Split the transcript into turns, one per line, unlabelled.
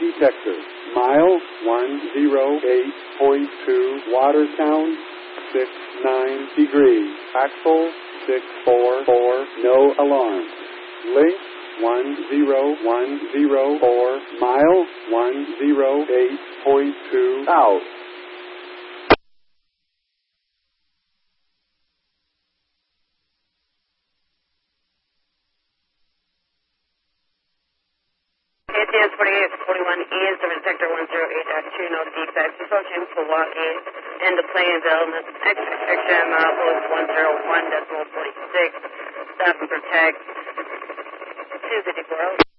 detector. Mile 108.2, Watertown, 69 degrees. Axle 644, no alarm. Link 10104, mile 108.2 out.
ATS 4841E is the detector 108.2, no defects. Approaching Milwaukee into Plainville. Extraction post 101.46. Stop and protect. 254.